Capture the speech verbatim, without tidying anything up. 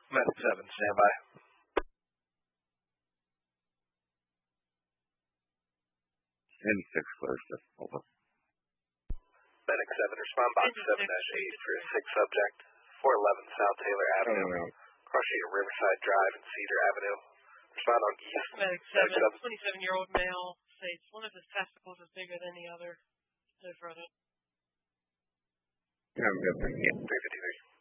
Medic seven, stand by. ninety-six clear, over. Medic seven, respond box seven dash eight for a six subject, four eleven South Taylor Avenue, Oh, no. crossing Riverside Drive and Cedar Avenue. Respond on east. Medic seven, twenty-seven-year-old male, states one of his testicles is bigger than the other. Live running. Yeah, I'm good. three fifty-three.